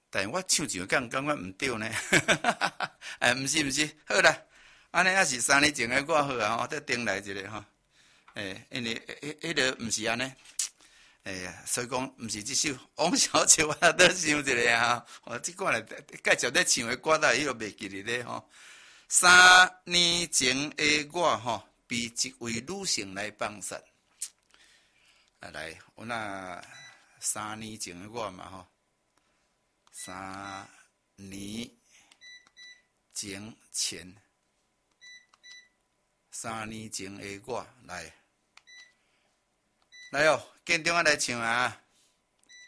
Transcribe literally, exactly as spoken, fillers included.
但我唱上感感觉毋对呢，哎，毋是毋是，好啦，安尼也是三年前的歌好啊，吼，再顶来一个吼，诶，因为迄迄个毋是安尼，哎呀，所以讲毋是即首王小姐，我倒想一个啊，我即款来介绍咧唱的歌，倒伊都袂记哩咧吼。三年前的我吼，被一位女性来放散，啊来，我那三年前的我嘛吼。三年前前，三年前的我来，来哦，建中啊来唱啊！